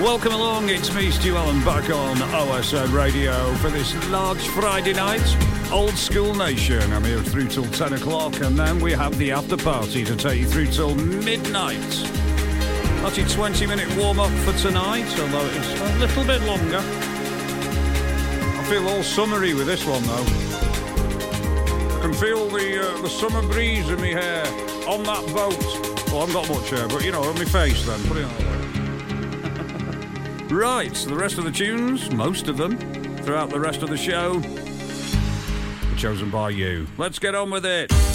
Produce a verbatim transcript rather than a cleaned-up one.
Welcome along, it's me, Stu Allen, back on O S N Radio for this large Friday night, Old School Nation. I'm here through till ten o'clock, and then we have the after party to take you through till midnight. That's your twenty minute warm-up for tonight, although it's a little bit longer. I feel all summery with this one, though. I can feel the, uh, the summer breeze in my hair on that boat. Well, I haven't got much hair, but, you know, on my face, then. Put it on. Right, so the rest of the tunes, most of them, throughout the rest of the show, are chosen by you. Let's get on with it.